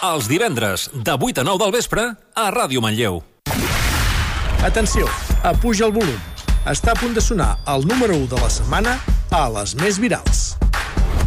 Els divendres, de 8 a 9 del vespre, a Ràdio Manlleu. Atenció, apuja el volum. Està a punt de sonar el número 1 de la setmana a les més virals.